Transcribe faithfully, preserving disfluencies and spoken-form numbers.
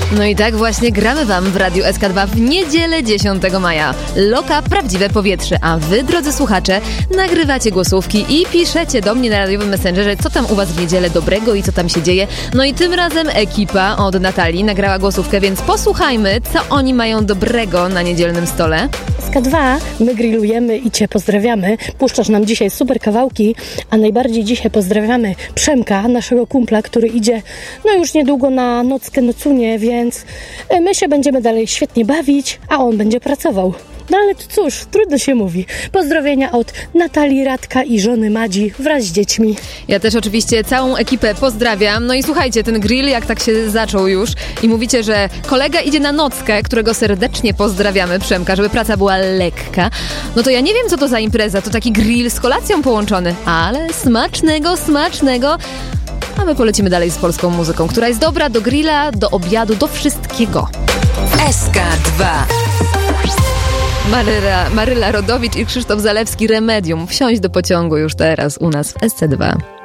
No i tak właśnie gramy wam w Radiu S K dwa w niedzielę dziesiątego maja. Loka Prawdziwe Powietrze, a wy, drodzy słuchacze, nagrywacie głosówki i piszecie do mnie na radiowym Messengerze, co tam u was w niedzielę dobrego i co tam się dzieje. No i tym razem ekipa od Natalii nagrała głosówkę, więc posłuchajmy, co oni mają dobrego na niedzielnym stole. S K dwa, my grillujemy i cię pozdrawiamy. Puszczasz nam dzisiaj super kawałki, a najbardziej dzisiaj pozdrawiamy Przemka, naszego kumpla, który idzie no już niedługo na nockę nocunie, więc my się będziemy dalej świetnie bawić, a on będzie pracował. No ale to cóż, trudno się mówi. Pozdrowienia od Natalii, Radka i żony Madzi wraz z dziećmi. Ja też oczywiście całą ekipę pozdrawiam. No i słuchajcie, ten grill jak tak się zaczął już i mówicie, że kolega idzie na nockę, którego serdecznie pozdrawiamy, Przemka, żeby praca była lekka. No to ja nie wiem, co to za impreza. To taki grill z kolacją połączony, ale smacznego, smacznego. A my polecimy dalej z polską muzyką, która jest dobra do grilla, do obiadu, do wszystkiego. S K dwa. Maryla, Maryla Rodowicz i Krzysztof Zalewski, Remedium. Wsiąść do pociągu już teraz u nas w S C dwa.